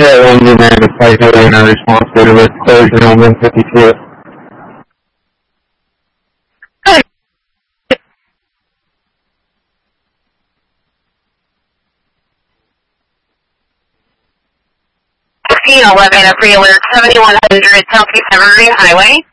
Yeah, 1 United Flight Highway in our response data with closure on 152. $1511 at pre-alert 7100 Southeast Evergreen Highway.